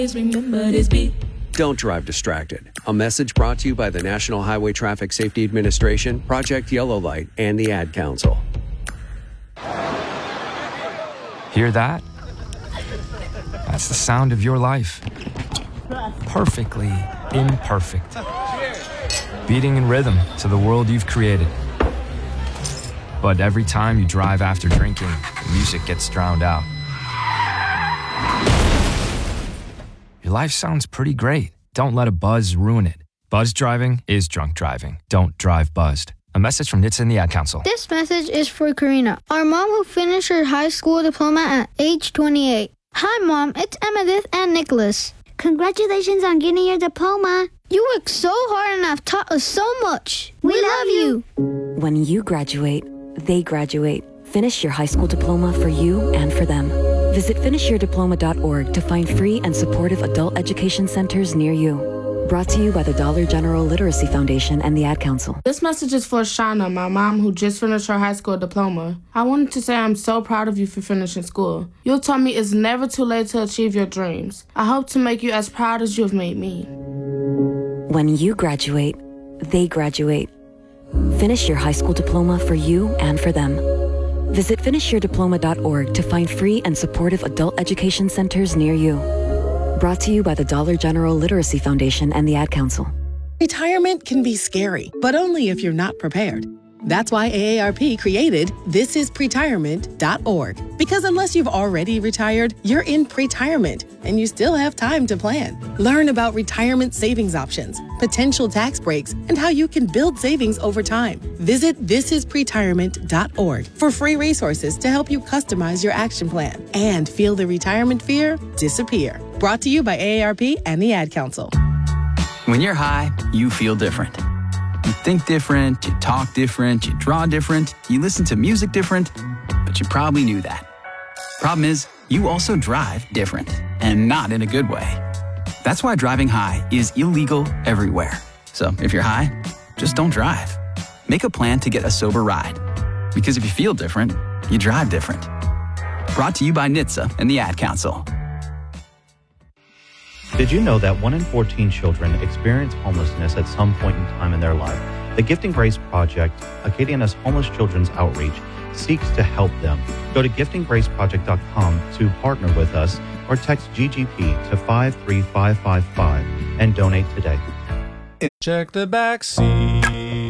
Remember this beat. Don't drive distracted. A message brought to you by the National Highway Traffic Safety Administration, Project Yellow Light, and the Ad Council. Hear that? That's the sound of your life. Perfectly imperfect. Beating in rhythm to the world you've created. But every time you drive after drinking, the music gets drowned out. Your life sounds pretty great. Don't let a buzz ruin it. Buzz driving is drunk driving. Don't drive buzzed. A message from NHTSA and the Ad Council. This message is for Karina, our mom who finished her high school diploma at age 28. Hi, Mom. It's Emmettith and Nicholas. Congratulations on getting your diploma. You worked so hard and have taught us so much. We love you. When you graduate, they graduate. Finish your high school diploma for you and for them. Visit finishyourdiploma.org to find free and supportive adult education centers near you. Brought to you by the Dollar General Literacy Foundation and the Ad Council. This message is for Shauna, my mom who just finished her high school diploma. I wanted to say I'm so proud of you for finishing school. You told me it's never too late to achieve your dreams. I hope to make you as proud as you have made me. When you graduate, they graduate. Finish your high school diploma for you and for them. Visit finishyourdiploma.org to find free and supportive adult education centers near you. Brought to you by the Dollar General Literacy Foundation and the Ad Council. Retirement can be scary, but only if you're not prepared. That's why AARP created thisispretirement.org. Because unless you've already retired, you're in pretirement, and you still have time to plan. Learn about retirement savings options, potential tax breaks, and how you can build savings over time. Visit thisispretirement.org for free resources to help you customize your action plan and feel the retirement fear disappear. Brought to you by AARP and the Ad Council. When you're high, you feel different. You think different, you talk different, you draw different, you listen to music different, but you probably knew that. Problem is, you also drive different, and not in a good way. That's why driving high is illegal everywhere. So if you're high, just don't drive. Make a plan to get a sober ride. Because if you feel different, you drive different. Brought to you by NHTSA and the Ad Council. Did you know that 1 in 14 children experience homelessness at some point in time in their life? The Gifting Grace Project, Acadiana's homeless children's outreach, seeks to help them. Go to giftinggraceproject.com to partner with us or text GGP to 53555 and donate today. Check the back seat.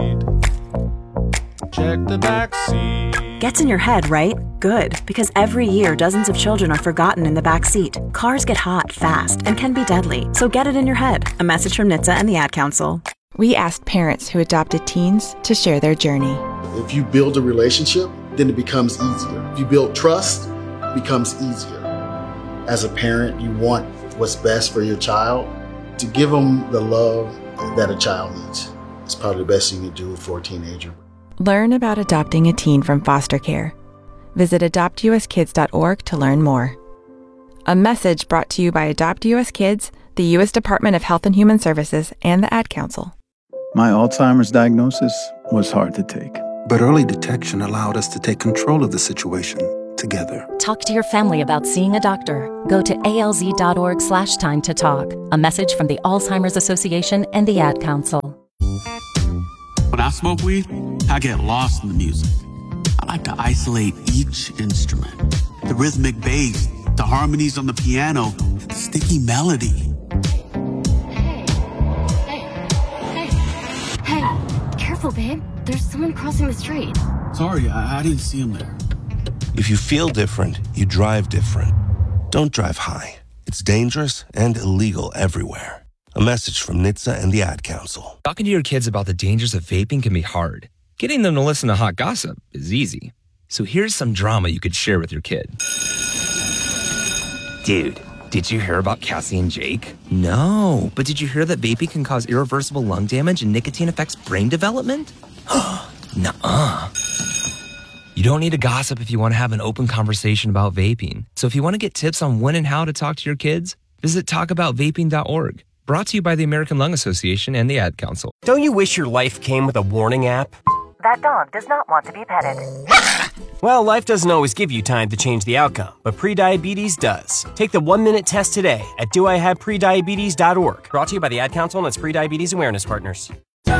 Check the back seat. Gets in your head, right? Good, because every year dozens of children are forgotten in the back seat. Cars get hot fast and can be deadly, so get it in your head. A message from NHTSA and the Ad Council. We asked parents who adopted teens to share their journey. If you build a relationship, then it becomes easier. If you build trust, it becomes easier. As a parent, you want what's best for your child. To give them the love that a child needs. It's probably the best thing you can do for a teenager. Learn about adopting a teen from foster care. Visit adoptuskids.org to learn more. A message brought to you by Adopt US Kids, the U.S. Department of Health and Human Services, and the Ad Council. My Alzheimer's diagnosis was hard to take. But early detection allowed us to take control of the situation together. Talk to your family about seeing a doctor. Go to alz.org/time to talk. A message from the Alzheimer's Association and the Ad Council. When I smoke weed, I get lost in the music. I like to isolate each instrument. The rhythmic bass, the harmonies on the piano, the sticky melody. Hey, careful, babe. There's someone crossing the street. Sorry, I didn't see him there. If you feel different, you drive different. Don't drive high. It's dangerous and illegal everywhere. A message from NHTSA and the Ad Council. Talking to your kids about the dangers of vaping can be hard. Getting them to listen to hot gossip is easy. So here's some drama you could share with your kid. Dude, did you hear about Cassie and Jake? No, but did you hear that vaping can cause irreversible lung damage and nicotine affects brain development? Nuh-uh. You don't need to gossip if you want to have an open conversation about vaping. So if you want to get tips on when and how to talk to your kids, visit talkaboutvaping.org. Brought to you by the American Lung Association and the Ad Council. Don't you wish your life came with a warning app? That dog does not want to be petted. Well, life doesn't always give you time to change the outcome, but prediabetes does. Take the 1-minute test today at doihaveprediabetes.org. Brought to you by the Ad Council and its Prediabetes Awareness Partners.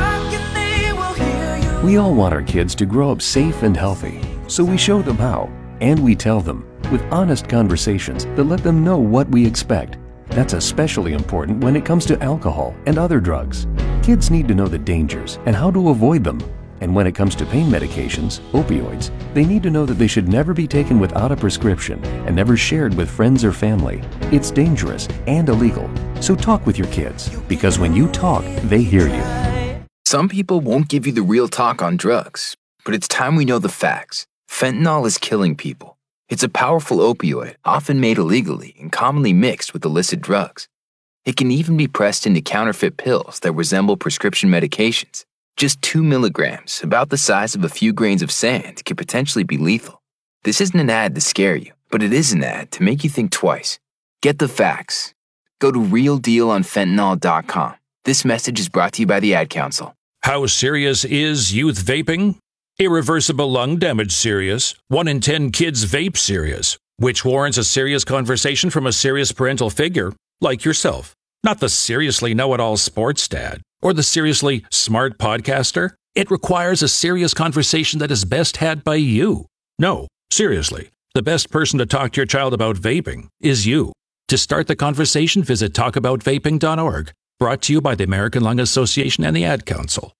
We all want our kids to grow up safe and healthy, so we show them how, and we tell them with honest conversations that let them know what we expect. That's especially important when it comes to alcohol and other drugs. Kids need to know the dangers and how to avoid them. And when it comes to pain medications, opioids, they need to know that they should never be taken without a prescription and never shared with friends or family. It's dangerous and illegal. So talk with your kids, because when you talk, they hear you. Some people won't give you the real talk on drugs, but it's time we know the facts. Fentanyl is killing people. It's a powerful opioid, often made illegally and commonly mixed with illicit drugs. It can even be pressed into counterfeit pills that resemble prescription medications. Just 2 milligrams, about the size of a few grains of sand, can potentially be lethal. This isn't an ad to scare you, but it is an ad to make you think twice. Get the facts. Go to realdealonfentanyl.com. This message is brought to you by the Ad Council. How serious is youth vaping? Irreversible lung damage serious. 1 in 10 kids vape serious, which warrants a serious conversation from a serious parental figure, like yourself. Not the seriously know-it-all sports dad or the seriously smart podcaster. It requires a serious conversation that is best had by you. No, seriously, the best person to talk to your child about vaping is you. To start the conversation, visit talkaboutvaping.org. Brought to you by the American Lung Association and the Ad Council.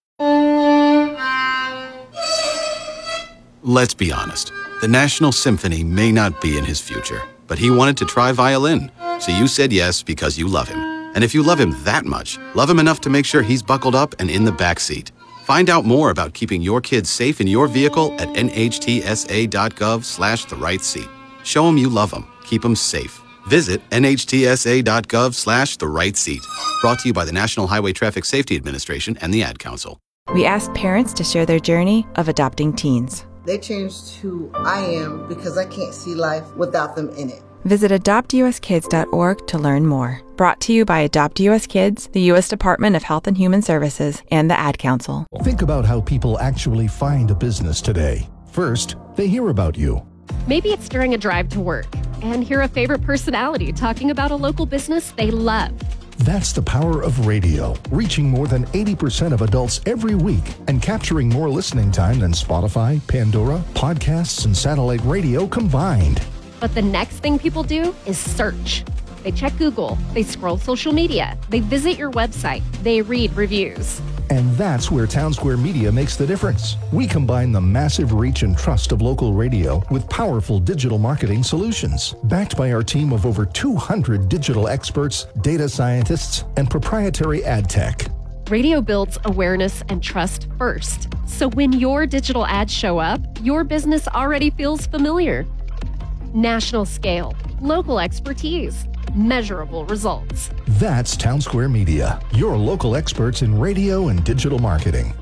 Let's be honest. The National Symphony may not be in his future, but he wanted to try violin. So you said yes because you love him. And if you love him that much, love him enough to make sure he's buckled up and in the back seat. Find out more about keeping your kids safe in your vehicle at nhtsa.gov/the-right-seat. Show him you love him. Keep him safe. Visit nhtsa.gov/the-right-seat. Brought to you by the National Highway Traffic Safety Administration and the Ad Council. We asked parents to share their journey of adopting teens. They changed who I am because I can't see life without them in it. Visit adoptuskids.org to learn more. Brought to you by Adopt US Kids, the U.S. Department of Health and Human Services, and the Ad Council. Think about how people actually find a business today. First, they hear about you. Maybe it's during a drive to work and hear a favorite personality talking about a local business they love. That's the power of radio, reaching more than 80% of adults every week and capturing more listening time than Spotify, Pandora, podcasts, and satellite radio combined. But the next thing people do is search. They check Google, they scroll social media, they visit your website, they read reviews. And that's where Townsquare Media makes the difference. We combine the massive reach and trust of local radio with powerful digital marketing solutions, backed by our team of over 200 digital experts, data scientists, and proprietary ad tech. Radio builds awareness and trust first. So when your digital ads show up, your business already feels familiar. National scale, local expertise, measurable results. That's Townsquare Media, your local experts in radio and digital marketing.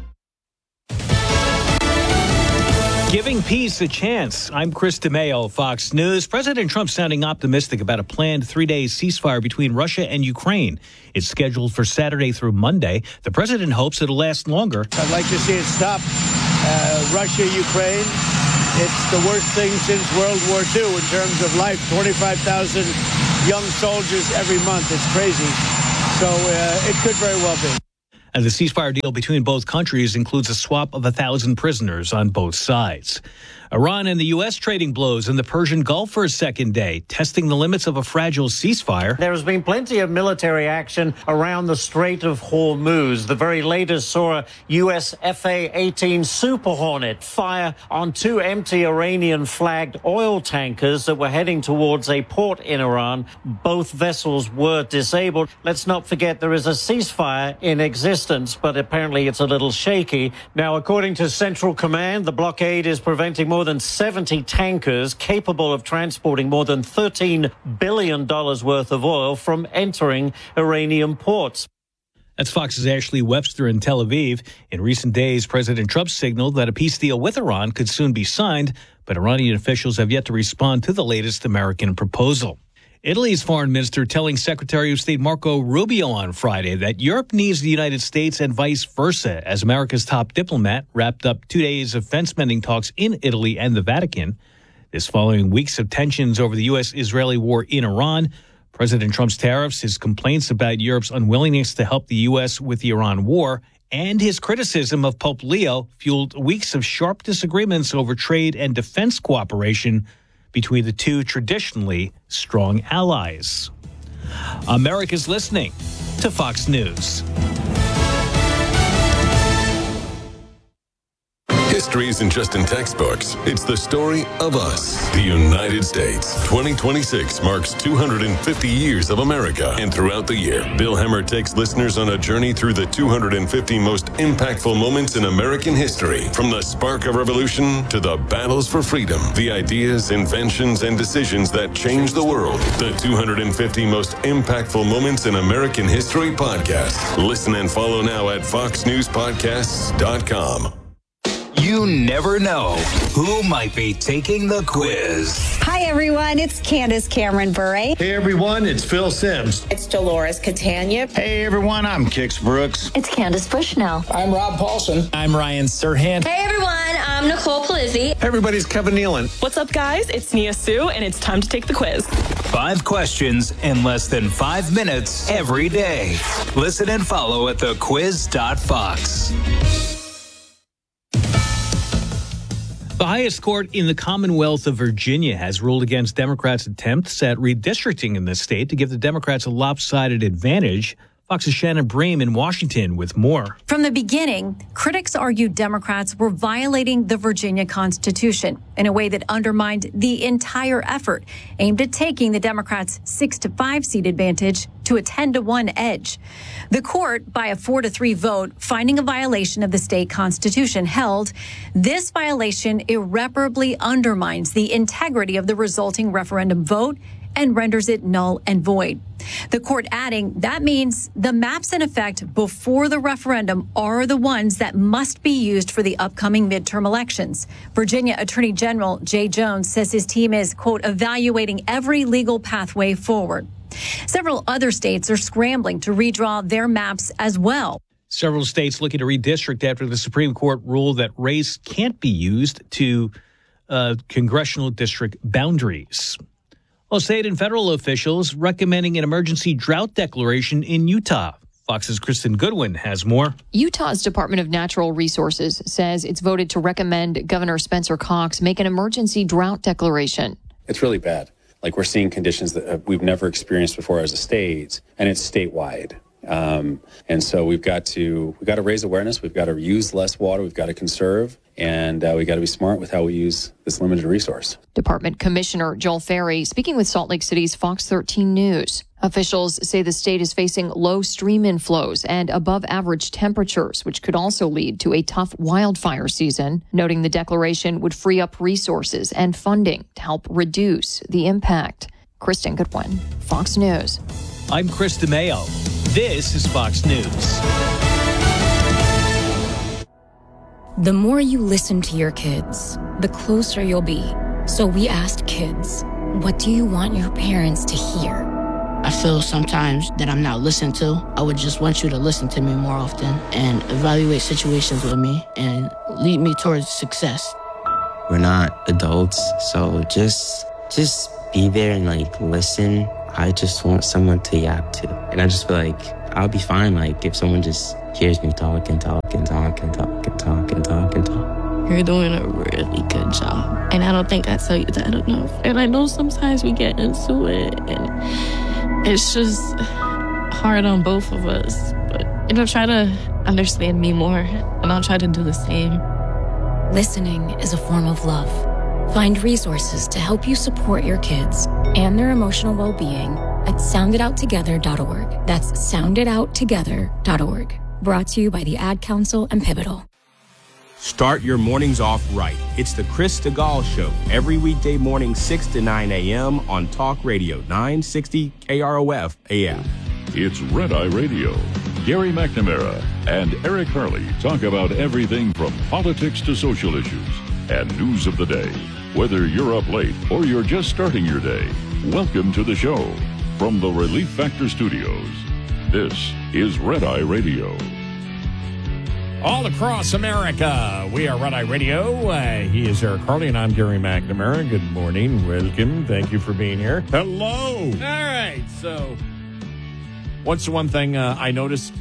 Giving peace a chance. I'm Chris DeMayo, Fox News. President Trump sounding optimistic about a planned 3-day ceasefire between Russia and Ukraine. It's scheduled for Saturday through Monday. The president hopes it'll last longer. I'd like to see it stop. Russia, Ukraine. It's the worst thing since World War II in terms of life. 25,000 young soldiers every month. It's crazy. So it could very well be. And the ceasefire deal between both countries includes a swap of 1,000 prisoners on both sides. Iran and the U.S. trading blows in the Persian Gulf for a second day, testing the limits of a fragile ceasefire. There has been plenty of military action around the Strait of Hormuz. The very latest saw a U.S. F/A-18 Super Hornet fire on 2 empty Iranian-flagged oil tankers that were heading towards a port in Iran. Both vessels were disabled. Let's not forget there is a ceasefire in existence, but apparently it's a little shaky. Now, according to Central Command, the blockade is preventing more than 70 tankers capable of transporting more than $13 billion worth of oil from entering Iranian ports. That's Fox's Ashley Webster in Tel Aviv. In recent days, President Trump signaled that a peace deal with Iran could soon be signed, but Iranian officials have yet to respond to the latest American proposal. Italy's foreign minister telling Secretary of State Marco Rubio on Friday that Europe needs the United States and vice versa as America's top diplomat wrapped up 2 days of fence-mending talks in Italy and the Vatican. This following weeks of tensions over the U.S.-Israeli war in Iran, President Trump's tariffs, his complaints about Europe's unwillingness to help the U.S. with the Iran war, and his criticism of Pope Leo fueled weeks of sharp disagreements over trade and defense cooperation between the two traditionally strong allies. America's listening to Fox News. History isn't just in textbooks. It's the story of us, the United States. 2026 marks 250 years of America. And throughout the year, Bill Hemmer takes listeners on a journey through the 250 most impactful moments in American history. From the spark of revolution to the battles for freedom, the ideas, inventions, and decisions that changed the world. The 250 most impactful moments in American history podcast. Listen and follow now at foxnewspodcasts.com. You never know who might be taking the quiz. Hi, everyone. It's Candace Cameron Bure. Hey, everyone. It's Phil Sims. It's Dolores Catania. Hey, everyone. I'm Kix Brooks. It's Candace Bushnell. I'm Rob Paulson. I'm Ryan Serhant. Hey, everyone. I'm Nicole Palizzi. Hey, everybody's Kevin Nealon. What's up, guys? It's Nia Sue, and it's time to take the quiz. 5 questions in less than 5 minutes every day. Listen and follow at thequiz.fox. The highest court in the Commonwealth of Virginia has ruled against Democrats' attempts at redistricting in the state to give the Democrats a lopsided advantage. Fox's Shannon Bream in Washington with more. From the beginning, critics argued Democrats were violating the Virginia Constitution in a way that undermined the entire effort aimed at taking the Democrats' 6-5 seat advantage to a 10-1 edge. The court, by a 4-3 vote, finding a violation of the state constitution, held this violation irreparably undermines the integrity of the resulting referendum vote and renders it null and void. The court adding that means the maps in effect before the referendum are the ones that must be used for the upcoming midterm elections. Virginia Attorney General Jay Jones says his team is, quote, evaluating every legal pathway forward. Several other states are scrambling to redraw their maps as well. Several states looking to redistrict after the Supreme Court ruled that race can't be used to congressional district boundaries. Well, state and federal officials recommending an emergency drought declaration in Utah. Fox's Kristen Goodwin has more. Utah's Department of Natural Resources says it's voted to recommend Governor Spencer Cox make an emergency drought declaration. It's really bad. Like, we're seeing conditions that we've never experienced before as a state, and it's statewide. And so we've got to raise awareness. We've got to use less water. We've got to conserve, and we've got to be smart with how we use this limited resource. Department Commissioner Joel Ferry speaking with Salt Lake City's Fox 13 News. Officials say the state is facing low stream inflows and above average temperatures, which could also lead to a tough wildfire season, noting the declaration would free up resources and funding to help reduce the impact. Kristen Goodwin, Fox News. I'm Chris DeMayo. This is Fox News. The more you listen to your kids, the closer you'll be. So we asked kids, what do you want your parents to hear? I feel sometimes that I'm not listened to. I would just want you to listen to me more often and evaluate situations with me and lead me towards success. We're not adults, so just be there and listen. I just want someone to yap to. And I just feel like I'll be fine if someone just hears me talk and talk and talk and talk and talk and talk and talk. You're doing a really good job. And I don't think I tell you that enough. And I know sometimes we get into it and it's just hard on both of us. But try to understand me more and I'll try to do the same. Listening is a form of love. Find resources to help you support your kids and their emotional well-being at sounditouttogether.org. That's sounditouttogether.org. Brought to you by the Ad Council and Pivotal. Start your mornings off right. It's the Chris DeGaulle Show, every weekday morning, 6 to 9 a.m. on Talk Radio 960 KROF AM. It's Red Eye Radio. Gary McNamara and Eric Harley talk about everything from politics to social issues and news of the day. Whether you're up late or you're just starting your day, Welcome to the show from the Relief Factor Studios. This is Red Eye Radio. All across America, we are Red Eye Radio. He is Eric Harley, and I'm Gary McNamara. Good morning. Welcome. Thank you for being here. Hello. All right. So, what's the one thing I noticed?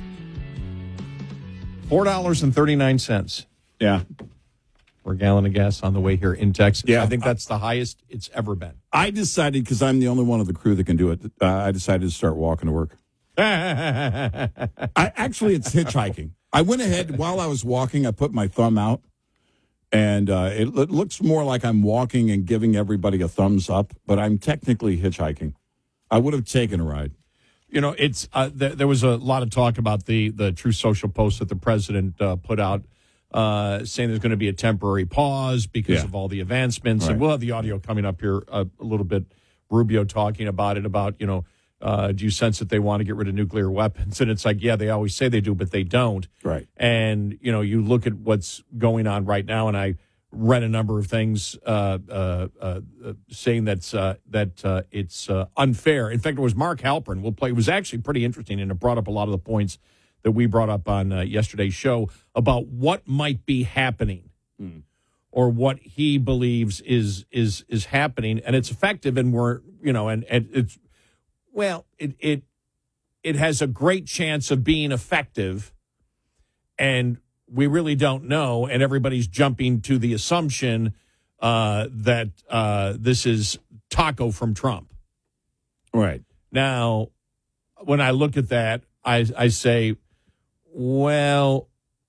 $4.39. Yeah. Per gallon of gas on the way here in Texas. Yeah. I think that's the highest it's ever been. I decided, because I'm the only one of the crew that can do it, I decided to start walking to work. Actually, it's hitchhiking. I went ahead while I was walking. I put my thumb out, and it looks more like I'm walking and giving everybody a thumbs up, but I'm technically hitchhiking. I would have taken a ride. You know, it's there was a lot of talk about the Truth Social post that the president put out, saying there's going to be a temporary pause because of all the advancements, Right. and we'll have the audio coming up here a little bit. Rubio talking about it, about, you know, do you sense that they want to get rid of nuclear weapons? And it's like, yeah, they always say they do, but they don't. Right. And, you know, you look at what's going on right now, and I read a number of things saying that it's unfair. In fact, it was Mark Halperin. It was actually pretty interesting, and it brought up a lot of the points that we brought up on yesterday's show about what might be happening or what he believes is happening, and it's effective, and we're, you know, and it's, well, it has a great chance of being effective, and we really don't know, and everybody's jumping to the assumption that this is Taco from Trump. Right. Now, when I look at that, I say, well,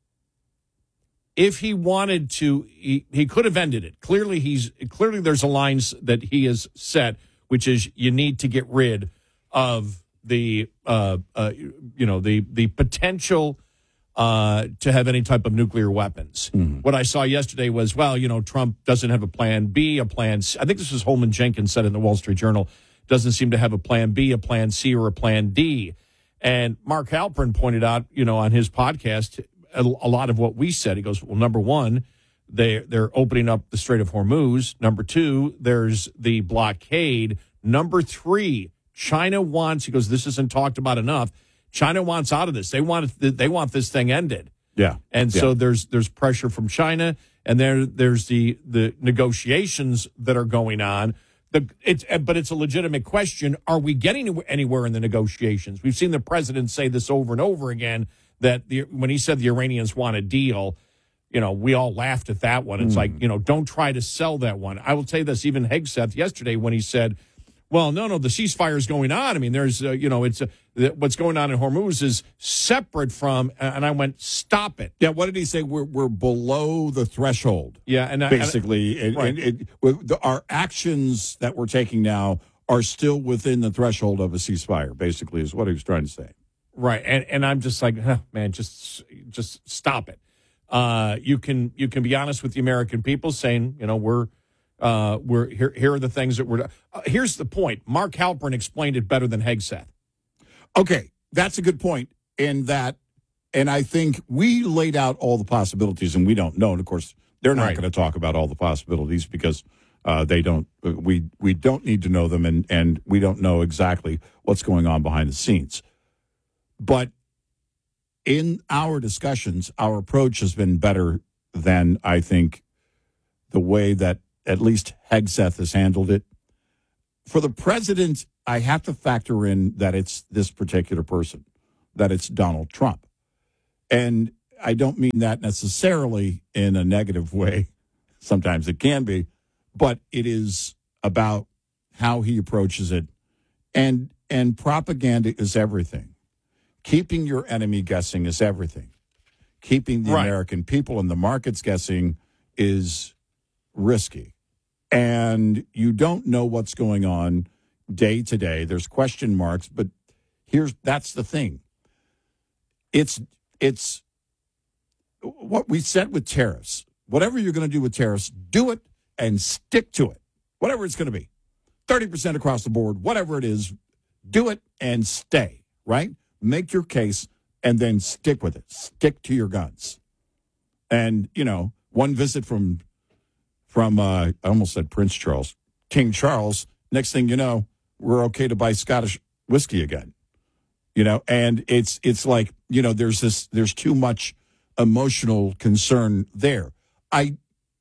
if he wanted to, he could have ended it. Clearly, there's a line that he has set, which is you need to get rid of the potential to have any type of nuclear weapons. Mm-hmm. What I saw yesterday was, well, you know, Trump doesn't have a plan B, a plan C. I think this was Holman Jenkins said in the Wall Street Journal, doesn't seem to have a plan B, a plan C, or a plan D. And Mark Halperin pointed out, you know, on his podcast, a lot of what we said. He goes, well, number one, they're opening up the Strait of Hormuz. Number two, there's the blockade. Number three, China wants, he goes, this isn't talked about enough. China wants out of this. They want this thing ended. Yeah. And so there's pressure from China, and there's the negotiations that are going on. But it's a legitimate question. Are we getting anywhere in the negotiations? We've seen the president say this over and over again, that when he said the Iranians want a deal, you know, we all laughed at that one. It's like, you know, don't try to sell that one. I will say this, even Hegseth yesterday when he said, well, no, the ceasefire is going on. I mean, there's, what's going on in Hormuz is separate from, and I went, stop it. Yeah, what did he say? We're below the threshold. Yeah, and basically, our actions that we're taking now are still within the threshold of a ceasefire. Basically, is what he was trying to say. Right, and I'm just like, man, just stop it. You can be honest with the American people, saying, you know, we're here. Here are the things that we're. Here's the point. Mark Halperin explained it better than Hegseth. Okay, that's a good point. And I think we laid out all the possibilities, and we don't know. And of course, they're not going to talk about all the possibilities because they don't. We don't need to know them, and we don't know exactly what's going on behind the scenes. But in our discussions, our approach has been better than I think the way that at least Hegseth has handled it. For the president, I have to factor in that it's this particular person, that it's Donald Trump. And I don't mean that necessarily in a negative way. Sometimes it can be, but it is about how he approaches it. And propaganda is everything. Keeping your enemy guessing is everything. Keeping the American people and the markets guessing is risky. And you don't know what's going on day to day. There's question marks, but that's the thing. It's what we said with tariffs. Whatever you're going to do with tariffs, do it and stick to it. Whatever it's going to be. 30% across the board, whatever it is, do it and stay, right? Make your case and then stick with it. Stick to your guns. And, you know, one visit from I almost said Prince Charles, King Charles, next thing you know, we're okay to buy Scottish whiskey again. You know, and it's like, you know, there's too much emotional concern there. I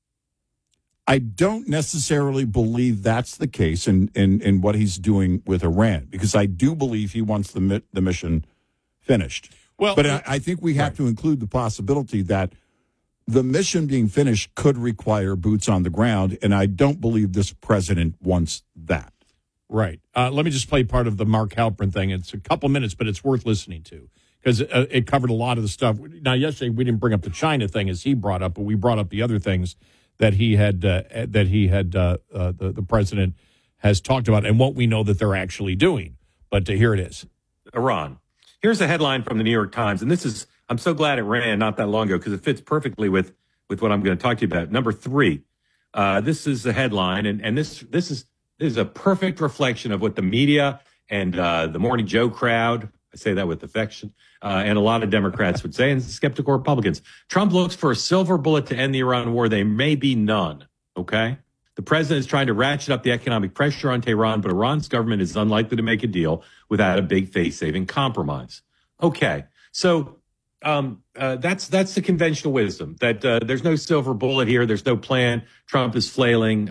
don't necessarily believe that's the case in what he's doing with Iran, because I do believe he wants the mission finished. Well, but I think we have to include the possibility that the mission being finished could require boots on the ground, and I don't believe this president wants that. Right. Let me just play part of the Mark Halperin thing. It's a couple minutes, but it's worth listening to because it covered a lot of the stuff. Now, yesterday we didn't bring up the China thing as he brought up, but we brought up the other things that the president has talked about and what we know that they're actually doing. But here it is. Iran. Here's a headline from the New York Times, and I'm so glad it ran not that long ago because it fits perfectly with what I'm going to talk to you about. Number 3. This is the headline, and this is a perfect reflection of what the media and the Morning Joe crowd, I say that with affection, and a lot of Democrats would say, and skeptical Republicans. Trump looks for a silver bullet to end the Iran war. There may be none, okay? The president is trying to ratchet up the economic pressure on Tehran, but Iran's government is unlikely to make a deal without a big face-saving compromise. Okay, so that's the conventional wisdom that there's no silver bullet here. There's no plan. Trump is flailing.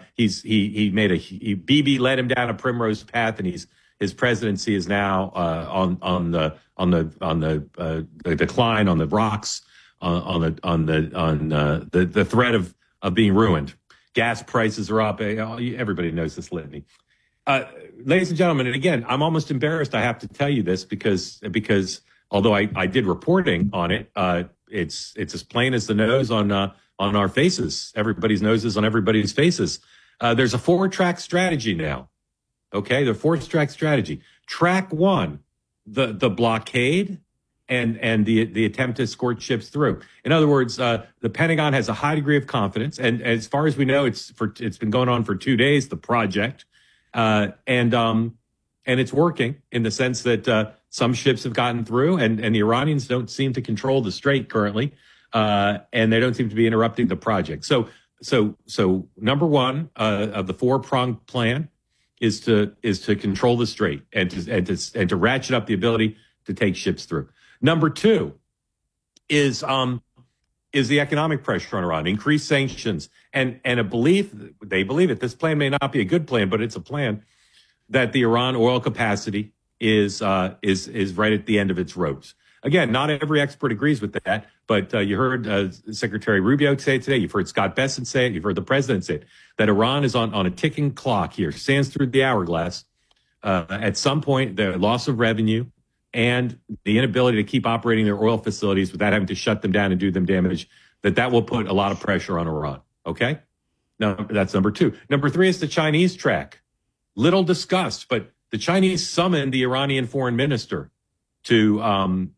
Bibi led him down a primrose path, and his presidency is now on the decline, on the rocks, on the threat of being ruined. Gas prices are up. Everybody knows this litany. Ladies and gentlemen, and again, I'm almost embarrassed I have to tell you this because although I did reporting on it, it's as plain as the nose on our faces. Everybody's noses on everybody's faces. There's a 4-track strategy now. Okay, the 4-track strategy. Track 1, the blockade and the attempt to escort ships through. In other words, the Pentagon has a high degree of confidence, and as far as we know, it's been going on for 2 days. The project, and it's working in the sense that some ships have gotten through, and the Iranians don't seem to control the strait currently, and they don't seem to be interrupting the project. So number 1 of the 4-pronged plan is to control the strait and to ratchet up the ability to take ships through. Number 2 is the economic pressure on Iran, increased sanctions, and a belief, they believe it. This plan may not be a good plan, but it's a plan that the Iran oil capacity is right at the end of its ropes. Again, not every expert agrees with that, but you heard Secretary Rubio say it today. You've heard Scott Bessent say it. You've heard the president say it, that Iran is on a ticking clock here, stands through the hourglass. At some point, the loss of revenue and the inability to keep operating their oil facilities without having to shut them down and do them damage, that will put a lot of pressure on Iran. Okay? Now, that's number 2. Number 3 is the Chinese track. Little discussed, but the Chinese summoned the Iranian foreign minister to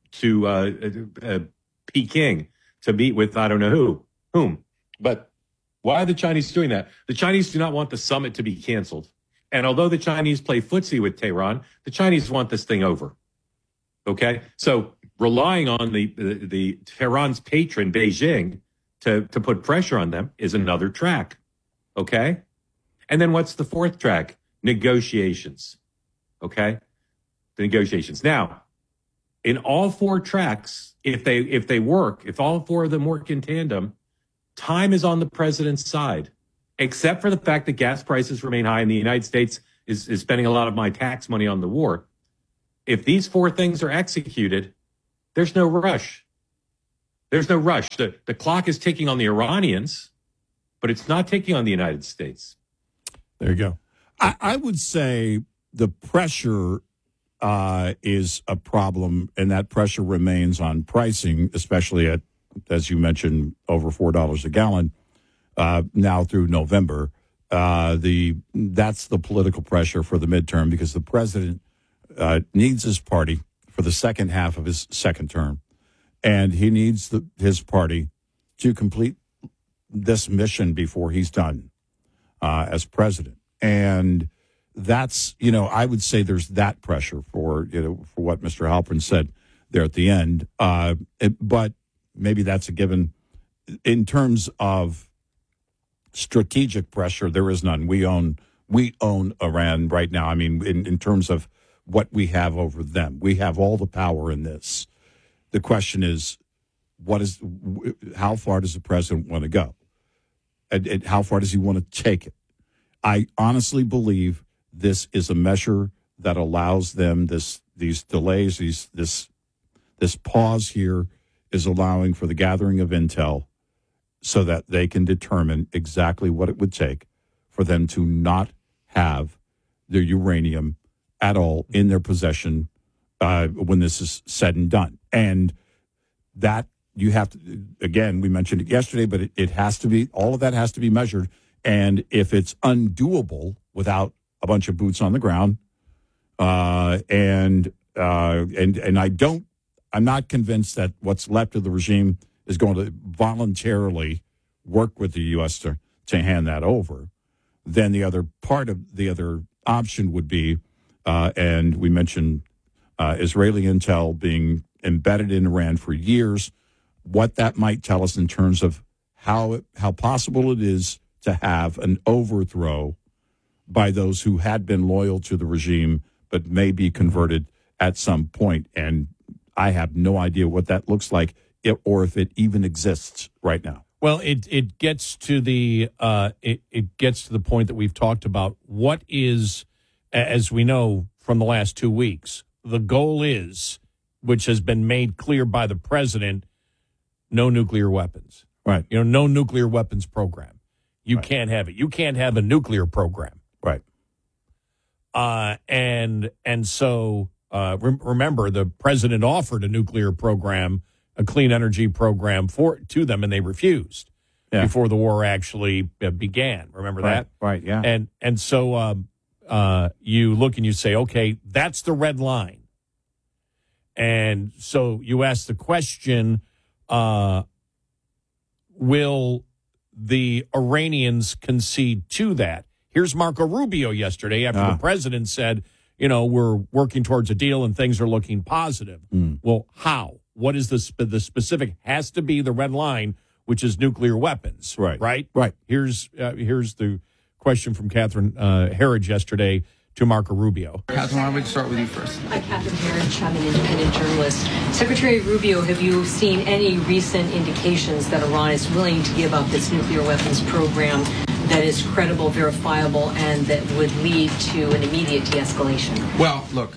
Peking to meet with I don't know whom. But why are the Chinese doing that? The Chinese do not want the summit to be canceled. And although the Chinese play footsie with Tehran, the Chinese want this thing over. Okay? So relying on the Tehran's patron, Beijing, to put pressure on them is another track. Okay? And then what's the 4th track? Negotiations. Okay? The negotiations. Now, in all 4 tracks, if they work, if all 4 of them work in tandem, time is on the president's side, except for the fact that gas prices remain high and the United States is spending a lot of my tax money on the war. If these 4 things are executed, there's no rush. There's no rush. The clock is ticking on the Iranians, but it's not ticking on the United States. There you go. I would say the pressure is a problem, and that pressure remains on pricing, especially at, as you mentioned, over $4 a gallon now through November. That's the political pressure for the midterm because the president needs his party for the second half of his second term, and he needs his party to complete this mission before he's done as president. And that's, I would say there's that pressure for what Mr. Halperin said there at the end. But maybe that's a given. In terms of strategic pressure, there is none. We own We own Iran right now. I mean, in terms of what we have over them, we have all the power in this. The question is, how far does the president want to go? And how far does he want to take it? I honestly believe this is a measure that allows them these delays, this pause here is allowing for the gathering of intel so that they can determine exactly what it would take for them to not have their uranium at all in their possession when this is said and done. And that you have to, again, we mentioned it yesterday, but it has to be, all of that has to be measured. And if it's undoable without a bunch of boots on the ground, and I'm not convinced that what's left of the regime is going to voluntarily work with the U.S. to hand that over. Then the other option would be, and we mentioned Israeli intel being embedded in Iran for years, what that might tell us in terms of how possible it is to have an overthrow by those who had been loyal to the regime but may be converted at some point. And I have no idea what that looks like or if it even exists right now. Well, it gets to the it gets to the point that we've talked about. What is, as we know from the last 2 weeks, the goal is, which has been made clear by the president, no nuclear weapons. Right. No nuclear weapons program. You can't have it. You can't have a nuclear program. Right. And so remember, the president offered a nuclear program, a clean energy program to them, and they refused before the war actually began. Remember that? Right. Yeah. And so you look and you say, okay, that's the red line. And so you ask the question, will the Iranians concede to that? Here's Marco Rubio yesterday after the president said, we're working towards a deal and things are looking positive. Well, how? What is the specific? Has to be the red line, which is nuclear weapons. Right. Here's the question from Catherine Herridge yesterday to Marco Rubio. Catherine, why don't we start with you first? Hi, Catherine Herridge. I'm an independent journalist. Secretary Rubio, have you seen any recent indications that Iran is willing to give up its nuclear weapons program that is credible, verifiable, and that would lead to an immediate de-escalation? Well, look,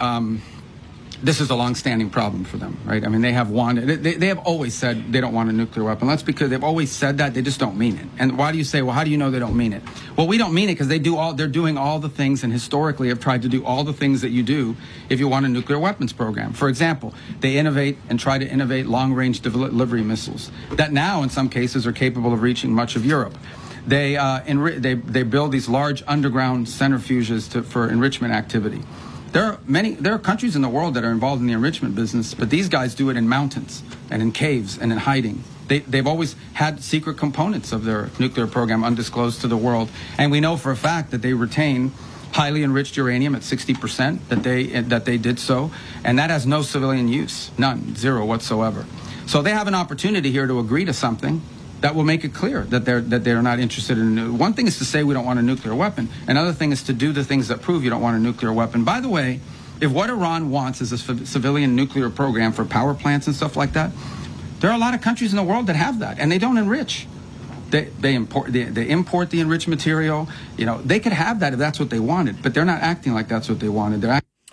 this is a long-standing problem for them, right? I mean, they have always said they don't want a nuclear weapon. That's because they've always said that. They just don't mean it. And why do you say, well, how do you know they don't mean it? Well, we don't mean it because they're doing all the things, and historically have tried to do all the things that you do if you want a nuclear weapons program. For example, they innovate and try to innovate long-range delivery missiles that now, in some cases, are capable of reaching much of Europe. They build these large underground centrifuges for enrichment activity. There are countries in the world that are involved in the enrichment business, but these guys do it in mountains and in caves and in hiding. They've always had secret components of their nuclear program undisclosed to the world, and we know for a fact that they retain highly enriched uranium at 60%, that they did so, and that has no civilian use, none, zero whatsoever. So they have an opportunity here to agree to something that will make it clear that they're not interested in. One thing is to say we don't want a nuclear weapon. Another thing is to do the things that prove you don't want a nuclear weapon. By the way, if what Iran wants is a civilian nuclear program for power plants and stuff like that, there are a lot of countries in the world that have that, and they don't enrich. They import the enriched material. They could have that if that's what they wanted, but they're not acting like that's what they wanted.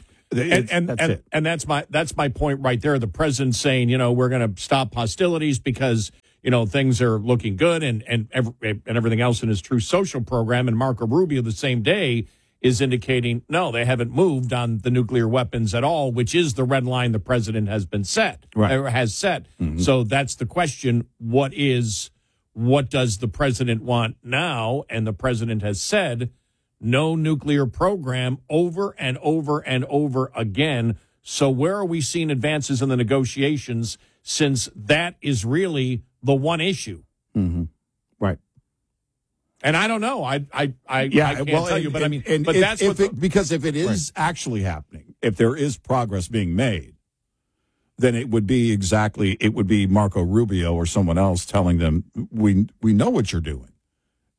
And that's my point right there. The president saying, we're going to stop hostilities because things are looking good and everything else in his True Social program. And Marco Rubio the same day is indicating, no, they haven't moved on the nuclear weapons at all, which is the red line the president has set. Mm-hmm. So that's the question. What does the president want now? And the president has said no nuclear program over and over and over again. So where are we seeing advances in the negotiations, since that is really the one issue? Mm-hmm. Right. And I don't know. I can't tell you, but that's because if it is actually happening, if there is progress being made, then it would be Marco Rubio or someone else telling them, we know what you're doing.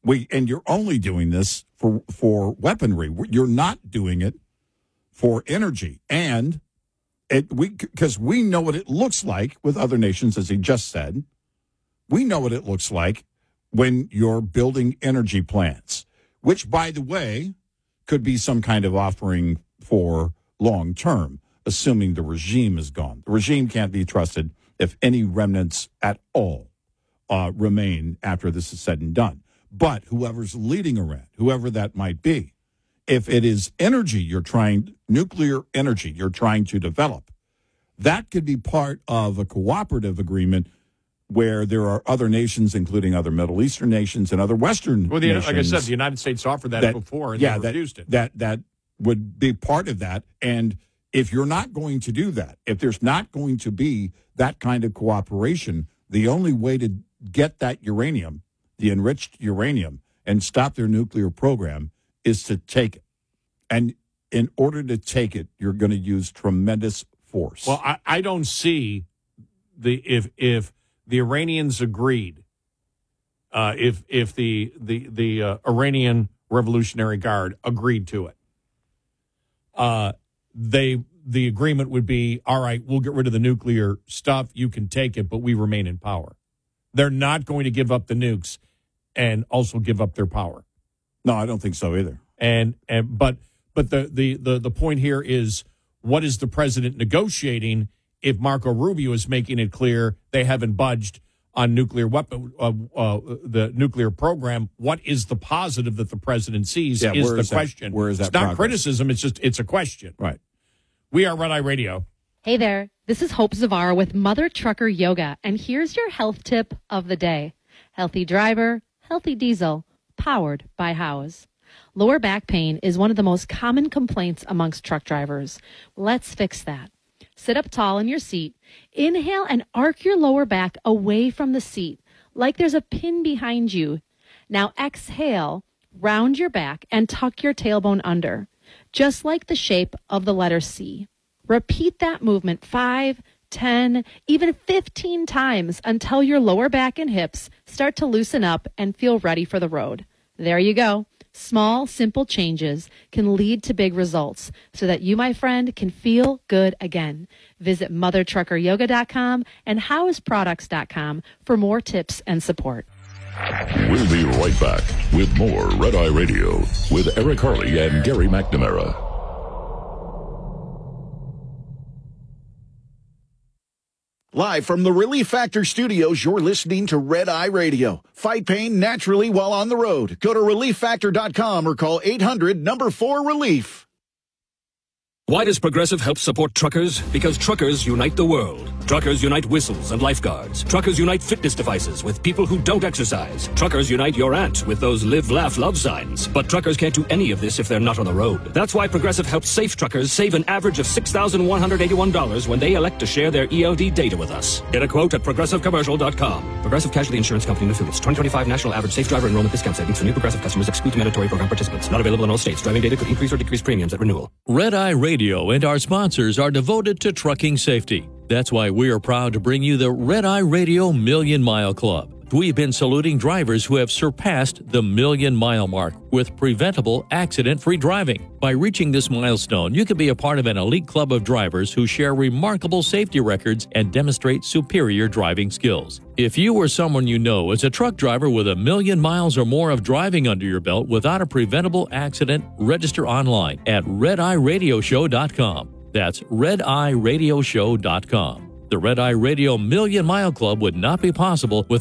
And you're only doing this for weaponry. You're not doing it for energy. And because we know what it looks like with other nations, as he just said. We know what it looks like when you're building energy plants, which, by the way, could be some kind of offering for long term, assuming the regime is gone. The regime can't be trusted if any remnants at all remain after this is said and done. But whoever's leading Iran, whoever that might be, if it is nuclear energy you're trying to develop, that could be part of a cooperative agreement where there are other nations, including other Middle Eastern nations and other Western nations. Like I said, the United States offered that before, and they refused it. That would be part of that. And if you're not going to do that, if there's not going to be that kind of cooperation, the only way to get that uranium, the enriched uranium, and stop their nuclear program is to take it. And in order to take it, you're going to use tremendous force. Well, I don't see if the Iranians agreed, if the Iranian Revolutionary Guard agreed to it, the agreement would be, all right, we'll get rid of the nuclear stuff, you can take it, but we remain in power. They're not going to give up the nukes and also give up their power. No, I don't think so either. But the point here is, what is the president negotiating if Marco Rubio is making it clear they haven't budged on nuclear weapon, the nuclear program? What is the positive that the president sees is the question. Where is that It's not progress? criticism, it's a question. Right. We are Red Eye Radio. Hey there, this is Hope Zavara with Mother Trucker Yoga, and here's your health tip of the day. Healthy driver, healthy diesel, powered by Howes. Lower back pain is one of the most common complaints amongst truck drivers. Let's fix that. Sit up tall in your seat, inhale and arc your lower back away from the seat, like there's a pin behind you. Now exhale, round your back, and tuck your tailbone under, just like the shape of the letter C. Repeat that movement 5, 10, even 15 times until your lower back and hips start to loosen up and feel ready for the road. There you go. Small, simple changes can lead to big results so that you, my friend, can feel good again. Visit mothertruckeryoga.com and howesproducts.com for more tips and support. We'll be right back with more Red Eye Radio with Eric Harley and Gary McNamara. Live from the Relief Factor Studios, you're listening to Red Eye Radio. Fight pain naturally while on the road. Go to ReliefFactor.com or call 800-4-RELIEF. Why does Progressive help support truckers? Because truckers unite the world. Truckers unite whistles and lifeguards. Truckers unite fitness devices with people who don't exercise. Truckers unite your aunt with those live, laugh, love signs. But truckers can't do any of this if they're not on the road. That's why Progressive helps safe truckers save an average of $6,181 when they elect to share their ELD data with us. Get a quote at ProgressiveCommercial.com. Progressive Casualty Insurance Company and Affiliates. 2025 National Average Safe Driver Enrollment Discount Savings for new Progressive customers excludes mandatory program participants. Not available in all states. Driving data could increase or decrease premiums at renewal. Red Eye Radio and our sponsors are devoted to trucking safety. That's why we are proud to bring you the Red Eye Radio Million Mile Club. We've been saluting drivers who have surpassed the 1,000,000 mile mark with preventable, accident-free driving. By reaching this milestone, you can be a part of an elite club of drivers who share remarkable safety records and demonstrate superior driving skills. If you or someone you know is a truck driver with 1,000,000 miles or more of driving under your belt without a preventable accident, register online at RedEyeRadioShow.com. That's RedEyeRadioShow.com. The Red Eye Radio Million Mile Club would not be possible without